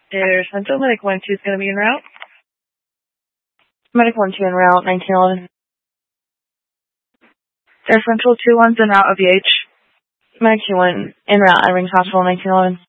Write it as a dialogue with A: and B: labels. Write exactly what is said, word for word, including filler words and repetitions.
A: Air Central, Medic one two is going to be en route.
B: Medic one two en route, nineteen eleven.
A: Air Central two one's en route, O B H.
B: Medic two one en route, Ring Hospital, nineteen eleven.